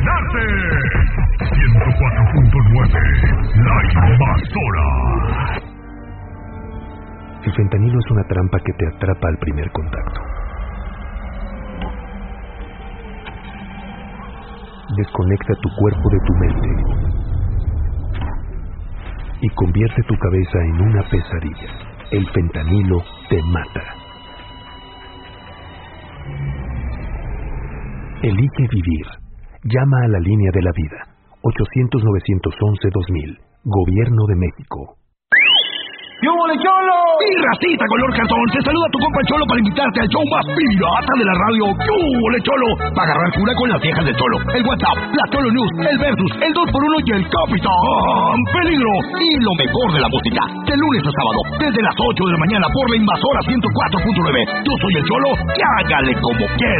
cuidarte. 104.9, la invasora. El fentanilo es una trampa que te atrapa al primer contacto. Desconecta tu cuerpo de tu mente y convierte tu cabeza en una pesadilla. El fentanilo te mata. Elige vivir. Llama a la línea de la vida. 800-911-2000. Gobierno de México. ¡Yo, mole Cholo! ¡Y racita color cartón! Te saluda tu compa el Cholo para invitarte al show más pirata de la radio. ¡Yo, mole Cholo! Para agarrar cura con las viejas del Cholo. El WhatsApp, la Cholo News, el Versus, el 2x1 y el Capitán Peligro. Y lo mejor de la música. De lunes a sábado, desde las 8 de la mañana por la invasora 104.9. Yo soy el Cholo y hágale como quiera.